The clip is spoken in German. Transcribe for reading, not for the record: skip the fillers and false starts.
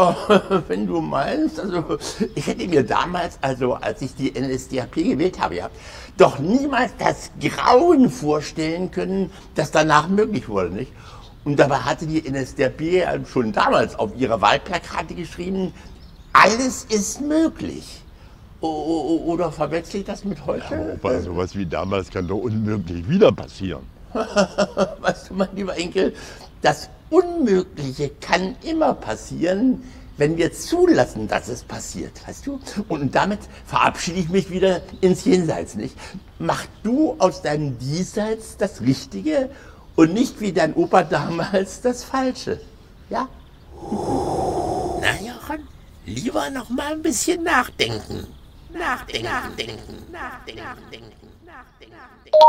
Ja, wenn du meinst, also ich hätte mir damals, also als ich die NSDAP gewählt habe, ja, doch niemals das Grauen vorstellen können, das danach möglich wurde, nicht? Und dabei hatte die NSDAP ja schon damals auf ihre Wahlplakate geschrieben, alles ist möglich. Oder verwechsel ich das mit Ja, aber heute? Opa, sowas wie damals kann doch unmöglich wieder passieren. Weißt du, mein lieber Enkel, das Unmögliche kann immer passieren, wenn wir zulassen, dass es passiert, weißt du? Und damit verabschiede ich mich wieder ins Jenseits, nicht? Mach du aus deinem Diesseits das Richtige und nicht wie dein Opa damals das Falsche, ja? Na, Jochen, lieber noch mal ein bisschen nachdenken. Nachdenken.